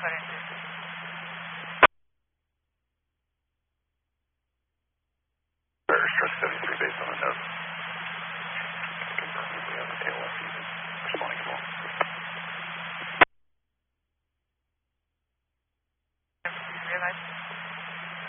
ahead and do. Stress 73 based on the note. Confirm we have the tail left season. Responding to all. Realize.